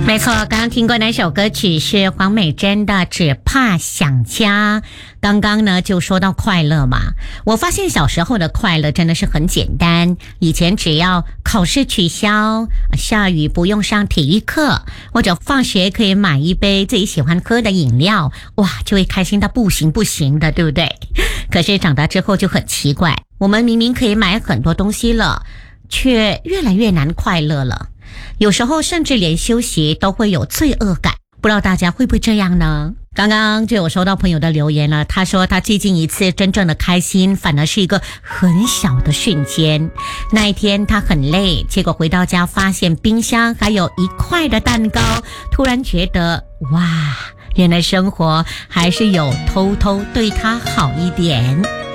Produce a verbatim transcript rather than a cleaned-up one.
没错，刚刚听过那首歌曲是黄美珍的《只怕想家》。刚刚呢就说到快乐嘛，我发现小时候的快乐真的是很简单，以前只要考试取消，下雨不用上体育课，或者放学可以买一杯自己喜欢喝的饮料，哇，就会开心到不行不行的，对不对？可是长大之后就很奇怪，我们明明可以买很多东西了，却越来越难快乐了。有时候甚至连休息都会有罪恶感，不知道大家会不会这样呢？刚刚就有收到朋友的留言了，他说他最近一次真正的开心反而是一个很小的瞬间。那一天他很累，结果回到家发现冰箱还有一块的蛋糕，突然觉得哇，原来生活还是有偷偷对他好一点。